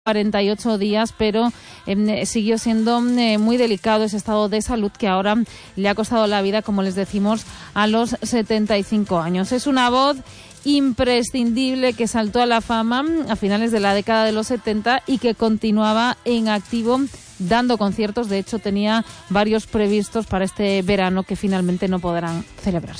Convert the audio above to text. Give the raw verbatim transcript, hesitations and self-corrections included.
cuarenta y ocho días, pero eh, siguió siendo eh, muy delicado ese estado de salud que ahora le ha costado la vida, como les decimos, a los setenta y cinco años. Es una voz imprescindible que saltó a la fama a finales de la década de los setenta y que continuaba en activo dando conciertos. De hecho, tenía varios previstos para este verano que finalmente no podrán celebrarse.